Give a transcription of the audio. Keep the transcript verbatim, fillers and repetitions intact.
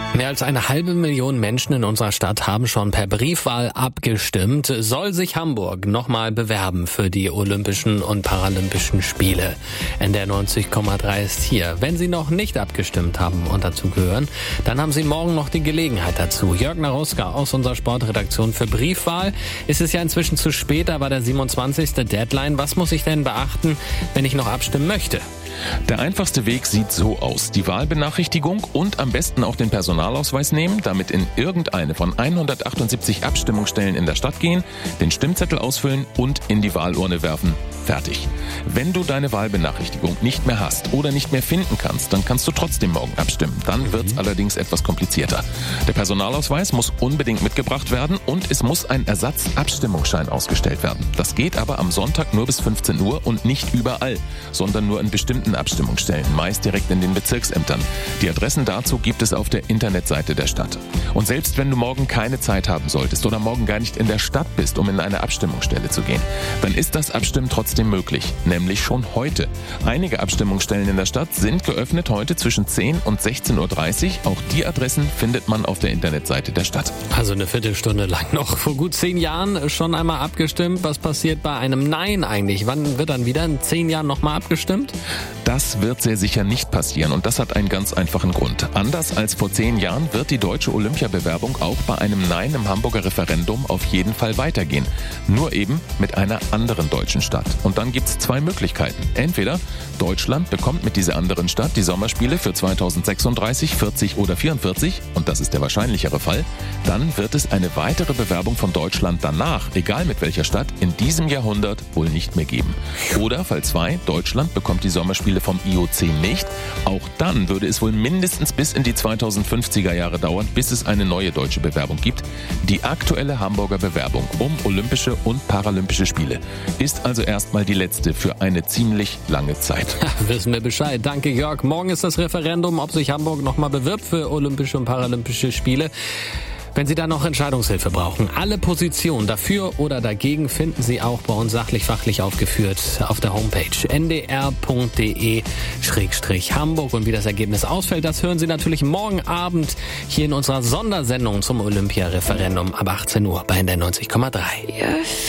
Mehr als eine halbe Million Menschen in unserer Stadt haben schon per Briefwahl abgestimmt. Soll sich Hamburg nochmal bewerben für die Olympischen und Paralympischen Spiele? N D R neunzig Komma drei ist hier. Wenn Sie noch nicht abgestimmt haben und dazu gehören, dann haben Sie morgen noch die Gelegenheit dazu. Jörg Naruska aus unserer Sportredaktion für Briefwahl. Es ist ja inzwischen zu spät, aber der siebenundzwanzigste Deadline. Was muss ich denn beachten, wenn ich noch abstimmen möchte? Der einfachste Weg sieht so aus. Die Wahlbenachrichtigung und am besten auch den Personalausweis nehmen, damit in irgendeine von hundertachtundsiebzig Abstimmungsstellen in der Stadt gehen, den Stimmzettel ausfüllen und in die Wahlurne werfen. Fertig. Wenn du deine Wahlbenachrichtigung nicht mehr hast oder nicht mehr finden kannst, dann kannst du trotzdem morgen abstimmen. Dann wird's allerdings etwas komplizierter. Der Personalausweis muss unbedingt mitgebracht werden und es muss ein Ersatzabstimmungsschein ausgestellt werden. Das geht aber am Sonntag nur bis fünfzehn Uhr und nicht überall, sondern nur in bestimmten Abstimmungsstellen, meist direkt in den Bezirksämtern. Die Adressen dazu gibt es auf der Internetseite der Stadt. Und selbst wenn du morgen keine Zeit haben solltest oder morgen gar nicht in der Stadt bist, um in eine Abstimmungsstelle zu gehen, dann ist das Abstimmen trotzdem möglich, nämlich schon heute. Einige Abstimmungsstellen in der Stadt sind geöffnet heute zwischen zehn und sechzehn Uhr dreißig. Auch die Adressen findet man auf der Internetseite der Stadt. Also eine Viertelstunde lang noch. Vor gut zehn Jahren schon einmal abgestimmt. Was passiert bei einem Nein eigentlich? Wann wird dann wieder in zehn Jahren nochmal abgestimmt? Das wird sehr sicher nicht passieren und das hat einen ganz einfachen Grund. Anders als vor zehn Jahren wird die deutsche Olympiabewerbung auch bei einem Nein im Hamburger Referendum auf jeden Fall weitergehen. Nur eben mit einer anderen deutschen Stadt. Und dann gibt's zwei Möglichkeiten. Entweder Deutschland bekommt mit dieser anderen Stadt die Sommerspiele für zweitausendsechsunddreißig, vierzig oder vierundvierzig, und das ist der wahrscheinlichere Fall, dann wird es eine weitere Bewerbung von Deutschland danach, egal mit welcher Stadt, in diesem Jahrhundert wohl nicht mehr geben. Oder Fall zwei, Deutschland bekommt die Sommerspiele vom I O C nicht. Auch dann würde es wohl mindestens bis in die zweitausendfünfziger Jahre dauern, bis es eine neue deutsche Bewerbung gibt. Die aktuelle Hamburger Bewerbung um Olympische und Paralympische Spiele ist also erstmal die letzte für eine ziemlich lange Zeit. Wissen wir Bescheid. Danke, Jörg. Morgen ist das Referendum, ob sich Hamburg nochmal bewirbt für Olympische und Paralympische Spiele. Wenn Sie da noch Entscheidungshilfe brauchen, alle Positionen dafür oder dagegen finden Sie auch bei uns sachlich-fachlich aufgeführt auf der Homepage n d r punkt d e slash hamburg. Und wie das Ergebnis ausfällt, das hören Sie natürlich morgen Abend hier in unserer Sondersendung zum Olympia-Referendum ab achtzehn Uhr bei N D R neunzig Komma drei. Yes.